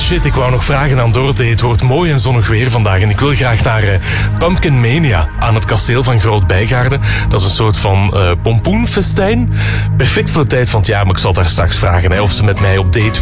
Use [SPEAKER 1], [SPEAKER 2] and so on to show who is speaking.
[SPEAKER 1] Shit, ik wou nog vragen aan Dorothee. Het wordt mooi en zonnig weer vandaag en ik wil graag naar Pumpkin Mania aan het kasteel van Groot Bijgaarden. Dat is een soort van pompoenfestijn. Perfect voor de tijd van het jaar, maar ik zal daar straks vragen of ze met mij op date wil.